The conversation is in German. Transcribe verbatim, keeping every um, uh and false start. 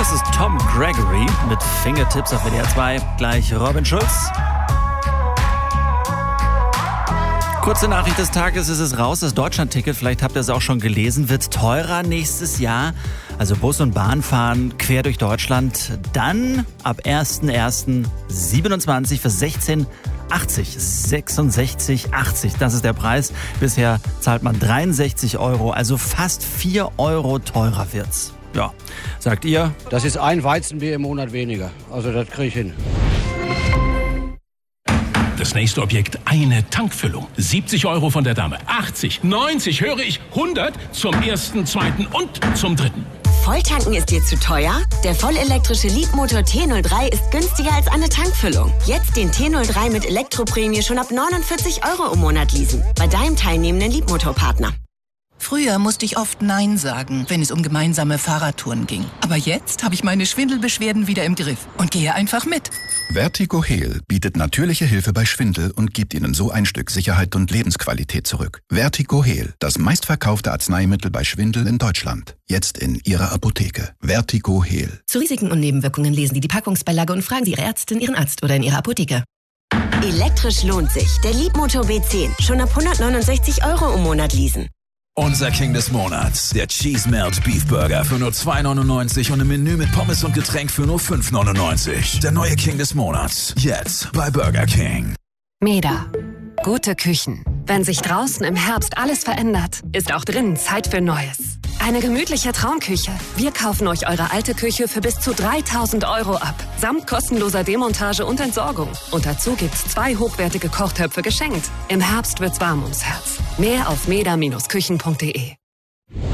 Das ist Tom Gregory mit Fingertips auf W D R zwei. Gleich Robin Schulz. Kurze Nachricht des Tages, ist es raus. Das Deutschlandticket, vielleicht habt ihr es auch schon gelesen, wird teurer nächstes Jahr. Also Bus- und Bahnfahren quer durch Deutschland. Dann ab erster erster siebenundzwanzig für sechzehn achtzig. sechsundsechzig achtzig, das ist der Preis. Bisher zahlt man dreiundsechzig Euro, also fast vier Euro teurer wird's. Ja, sagt ihr? Das ist ein Weizenbier im Monat weniger. Also das kriege ich hin. Das nächste Objekt, eine Tankfüllung. siebzig Euro von der Dame. achtzig, neunzig, höre ich, hundert zum ersten, zweiten und zum dritten. Volltanken ist dir zu teuer? Der vollelektrische Leapmotor T null drei ist günstiger als eine Tankfüllung. Jetzt den T null drei mit Elektroprämie schon ab neunundvierzig Euro im Monat leasen. Bei deinem teilnehmenden Leapmotor-Partner. Früher musste ich oft Nein sagen, wenn es um gemeinsame Fahrradtouren ging. Aber jetzt habe ich meine Schwindelbeschwerden wieder im Griff und gehe einfach mit. Vertigo Heal bietet natürliche Hilfe bei Schwindel und gibt Ihnen so ein Stück Sicherheit und Lebensqualität zurück. Vertigo Heal, das meistverkaufte Arzneimittel bei Schwindel in Deutschland. Jetzt in Ihrer Apotheke. Vertigo Heal. Zu Risiken und Nebenwirkungen lesen Sie die Packungsbeilage und fragen Sie Ihre Ärztin, Ihren Arzt oder in Ihrer Apotheke. Elektrisch lohnt sich. Der Leapmotor B zehn. Schon ab hundertneunundsechzig Euro im Monat leasen. Unser King des Monats, der Cheese Melt Beef Burger für nur zwei neunundneunzig und ein Menü mit Pommes und Getränk für nur fünf neunundneunzig. Der neue King des Monats, jetzt bei Burger King. Meda. Gute Küchen. Wenn sich draußen im Herbst alles verändert, ist auch drinnen Zeit für Neues. Eine gemütliche Traumküche. Wir kaufen euch eure alte Küche für bis zu dreitausend Euro ab. Samt kostenloser Demontage und Entsorgung. Und dazu gibt's zwei hochwertige Kochtöpfe geschenkt. Im Herbst wird's warm ums Herz. Mehr auf meda Bindestrich küchen punkt de.